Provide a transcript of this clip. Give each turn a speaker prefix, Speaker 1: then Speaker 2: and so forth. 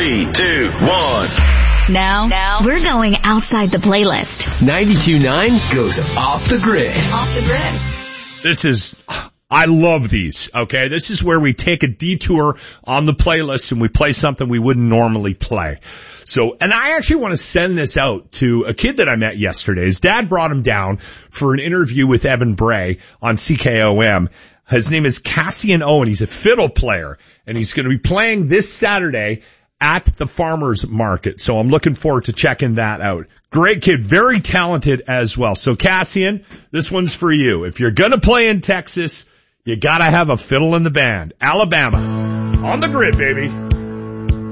Speaker 1: 3, 2, 1.
Speaker 2: Now, we're going outside the playlist.
Speaker 3: 92.9 goes off the grid.
Speaker 4: I love these, okay? This is where we take a detour on the playlist and we play something we wouldn't normally play. So, and I actually want to send this out to a kid that I met yesterday. His dad brought him down for an interview with Evan Bray on CKOM. His name is Cassian Owen. He's a fiddle player, and he's going to be playing this Saturday at the farmers market. So I'm looking forward to checking that out. Great kid, very talented as well. So Cassian, this one's for you. If you're going to play in Texas, you got to have a fiddle in the band. Alabama. On the grid, baby.